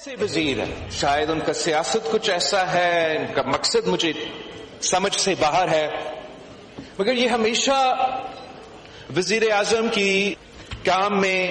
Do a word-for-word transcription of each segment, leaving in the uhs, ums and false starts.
سے وزیر ہیں, شاید ان کا سیاست کچھ ایسا ہے, ان کا مقصد مجھے سمجھ سے باہر ہے, مگر یہ ہمیشہ وزیر اعظم کی کام میں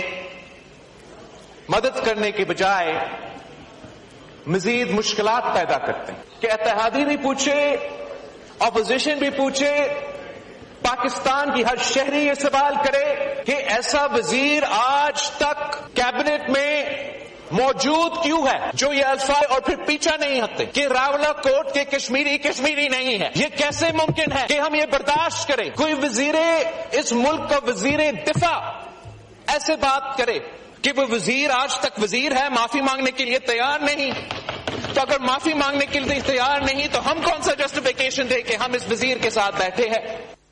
مدد کرنے کے بجائے مزید مشکلات پیدا کرتے ہیں کہ اتحادی بھی پوچھے, اپوزیشن بھی پوچھے, پاکستان کی ہر شہری یہ سوال کرے کہ ایسا وزیر آج تک کیبنٹ میں موجود کیوں ہے جو یہ الفاظ اور پھر پیچھا نہیں ہٹتے کہ راولا کوٹ کے کشمیری کشمیری نہیں ہے. یہ کیسے ممکن ہے کہ ہم یہ برداشت کریں کوئی وزیر اس ملک کا وزیر دفاع ایسے بات کرے کہ وہ وزیر آج تک وزیر ہے, معافی مانگنے کے لیے تیار نہیں. تو اگر معافی مانگنے کے لیے تیار نہیں تو ہم کون سا جسٹیفیکیشن دیں کہ ہم اس وزیر کے ساتھ بیٹھے ہیں.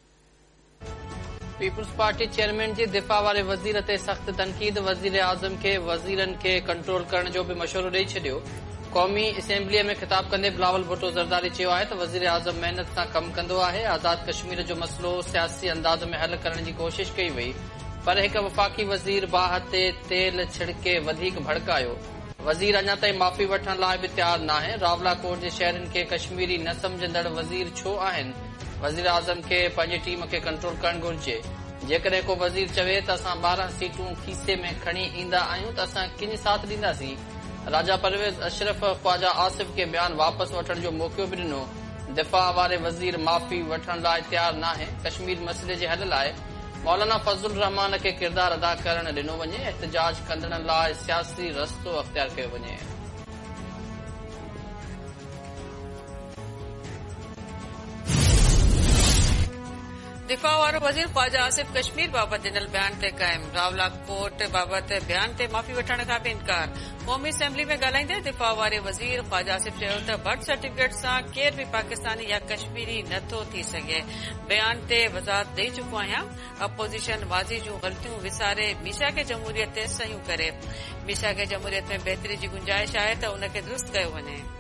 پیپلز پارٹی چیئرمین جی دفاع والے وزیر تے سخت تنقید. وزیر اعظم کے وزیرن کے کنٹرول کرنے جو بھی مشورو ڈئی چھڈیو. قومی اسمبلی میں خطاب کندے بلاول بھٹو زرداری چیو ہے تو وزیر اعظم محنت سان کم کندو ہے. آزاد کشمیر جو مسئلو سیاسی انداز میں حل کرنے کی کوشش کئی وئی پر ایک وفاقی وزیر باہ تے تیل چھڑکے ودھیک بھڑکاयो. وزیر اञا تائیں معافی وٹھن لاءِ بھی تیار نہ آهن. راولا کوٹ جي شهرن کي کشميري نه سمجھندڙ وزير ڇو آهن. وزیر اعظم کي پنهنجي ٽيم کي کنٽرول کرڻ گهرجي. جيڪڏهن کو وزير چوي ته اسان بارهن سيٽون کيسي ۾ کڻي ايندا آهيون ته اسان ڪنهن ساتھ ڏينداسين. راجا پرويز اشرف خواجہ آصف کي بیان واپس وٺڻ جو موقعو به ڏنو. دفاع واري وزير معافي وٺڻ لاءِ تيار نہ آهن. کشمير مسئلے جي حل لاءِ مولانا فضل الرحمان کے کردار ادا کرن ڏنو وڃي. احتجاج کندڙن لاءِ سياسي رستو اختيار کيو وڃي. دفاع وارو وزیر خواجہ آصف کشمیر بابت ڏنل بیان تے قائم. راولا کوٹ بابت بیان تے معافی وٺڻ کان به انڪار. قومی اسمبلی میں ڳالهائيندے دفاع وارے وزیر خواجہ آصف چيو ته برتھ سرٽيفڪيٽ سان ڪير به پاڪستاني یا کشميري نٿو ٿي سگهي. بیان تے وضاحت ڏيئی چڪو آهيان. اپوزيشن ماضي جون غلطيون وساري ميثاق جمهوريت تے صحيح ڪري. ميثاق جمهوريت ۾ بهتري جي گنجائش آهي ته ان کي درست ڪيو وڃي.